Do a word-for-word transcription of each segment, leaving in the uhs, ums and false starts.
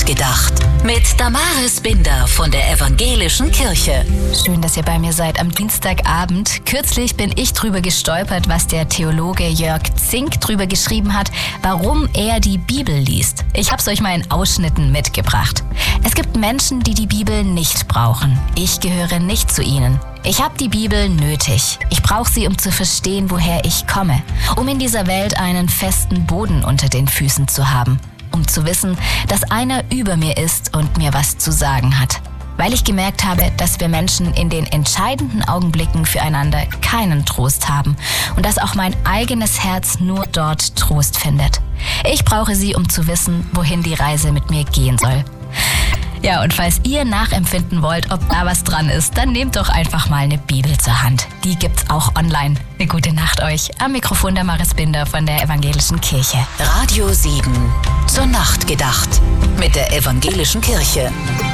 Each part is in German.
Nachgedacht mit Damaris Binder von der Evangelischen Kirche. Schön, dass ihr bei mir seid am Dienstagabend. Kürzlich bin ich drüber gestolpert, was der Theologe Jörg Zink drüber geschrieben hat, warum er die Bibel liest. Ich habe es euch mal in Ausschnitten mitgebracht. Es gibt Menschen, die die Bibel nicht brauchen. Ich gehöre nicht zu ihnen. Ich habe die Bibel nötig. Ich brauche sie, um zu verstehen, woher ich komme. Um in dieser Welt einen festen Boden unter den Füßen zu haben. Um zu wissen, dass einer über mir ist und mir was zu sagen hat. Weil ich gemerkt habe, dass wir Menschen in den entscheidenden Augenblicken füreinander keinen Trost haben. Und dass auch mein eigenes Herz nur dort Trost findet. Ich brauche sie, um zu wissen, wohin die Reise mit mir gehen soll. Ja, und falls ihr nachempfinden wollt, ob da was dran ist, dann nehmt doch einfach mal eine Bibel zur Hand. Die gibt's auch online. Eine gute Nacht euch. Am Mikrofon Damaris Binder von der Evangelischen Kirche. Radio sieben. Zur Nacht gedacht. Mit der Evangelischen Kirche.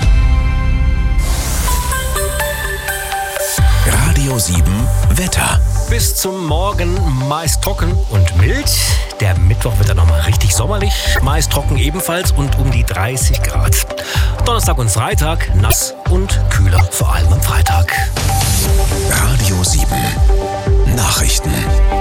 Radio sieben Wetter. Bis zum Morgen meist trocken und mild. Der Mittwoch wird dann nochmal richtig sommerlich. Meist trocken ebenfalls und um die dreißig Grad. Donnerstag und Freitag nass und kühler, vor allem am Freitag. Radio sieben Nachrichten.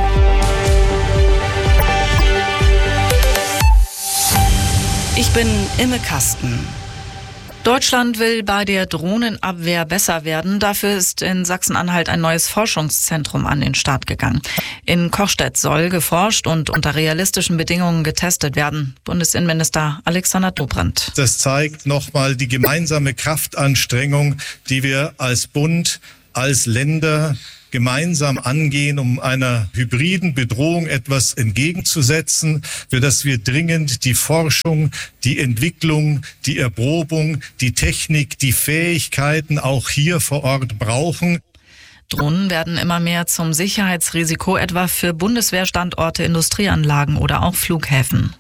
Ich bin Imme Kasten. Deutschland will bei der Drohnenabwehr besser werden. Dafür ist in Sachsen-Anhalt ein neues Forschungszentrum an den Start gegangen. In Kochstedt soll geforscht und unter realistischen Bedingungen getestet werden. Bundesinnenminister Alexander Dobrindt. Das zeigt nochmal die gemeinsame Kraftanstrengung, die wir als Bund, als Länder gemeinsam angehen, um einer hybriden Bedrohung etwas entgegenzusetzen, für das wir dringend die Forschung, die Entwicklung, die Erprobung, die Technik, die Fähigkeiten auch hier vor Ort brauchen. Drohnen werden immer mehr zum Sicherheitsrisiko, etwa für Bundeswehrstandorte, Industrieanlagen oder auch Flughäfen.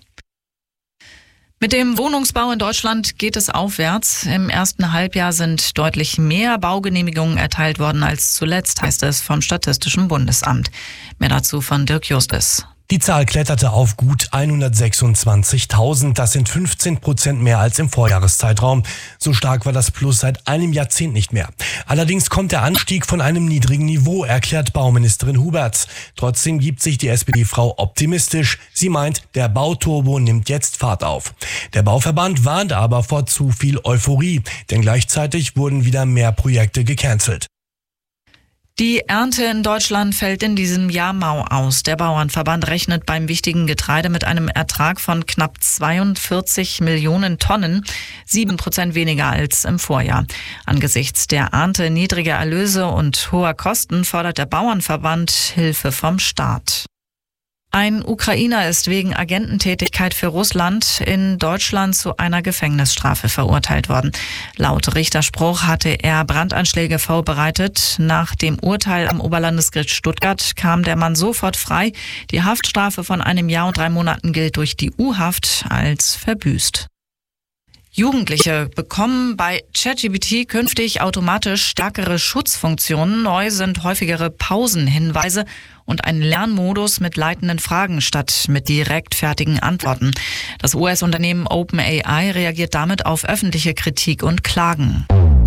Mit dem Wohnungsbau in Deutschland geht es aufwärts. Im ersten Halbjahr sind deutlich mehr Baugenehmigungen erteilt worden als zuletzt, heißt es vom Statistischen Bundesamt. Mehr dazu von Dirk Justus. Die Zahl kletterte auf gut hundertsechsundzwanzigtausend. Das sind fünfzehn Prozent mehr als im Vorjahreszeitraum. So stark war das Plus seit einem Jahrzehnt nicht mehr. Allerdings kommt der Anstieg von einem niedrigen Niveau, erklärt Bauministerin Huberts. Trotzdem gibt sich die S P D-Frau optimistisch. Sie meint, der Bauturbo nimmt jetzt Fahrt auf. Der Bauverband warnt aber vor zu viel Euphorie, denn gleichzeitig wurden wieder mehr Projekte gecancelt. Die Ernte in Deutschland fällt in diesem Jahr mau aus. Der Bauernverband rechnet beim wichtigen Getreide mit einem Ertrag von knapp zweiundvierzig Millionen Tonnen, sieben Prozent weniger als im Vorjahr. Angesichts der Ernte, niedriger Erlöse und hoher Kosten fordert der Bauernverband Hilfe vom Staat. Ein Ukrainer ist wegen Agententätigkeit für Russland in Deutschland zu einer Gefängnisstrafe verurteilt worden. Laut Richterspruch hatte er Brandanschläge vorbereitet. Nach dem Urteil am Oberlandesgericht Stuttgart kam der Mann sofort frei. Die Haftstrafe von einem Jahr und drei Monaten gilt durch die U-Haft als verbüßt. Jugendliche bekommen bei ChatGPT künftig automatisch stärkere Schutzfunktionen. Neu sind häufigere Pausenhinweise und ein Lernmodus mit leitenden Fragen statt mit direkt fertigen Antworten. Das U S-Unternehmen OpenAI reagiert damit auf öffentliche Kritik und Klagen.